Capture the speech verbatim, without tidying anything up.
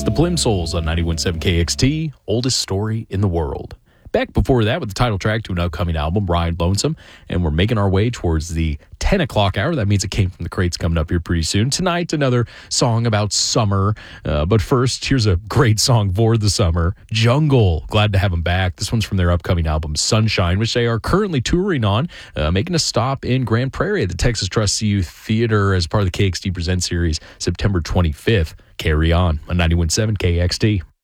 the Plimsouls on ninety-one point seven K X T, oldest story in the world. Back before that with the title track to an upcoming album, Ride Lonesome, and we're making our way towards the ten o'clock hour. That means it came from the crates coming up here pretty soon. Tonight, another song about summer. Uh, but first, here's a great song for the summer, Jungle. Glad to have them back. This one's from their upcoming album, Sunshine, which they are currently touring on, uh, making a stop in Grand Prairie at the Texas Trust C U Theater as part of the K X T Present series, September twenty-fifth. Carry on on ninety-one point seven K X T.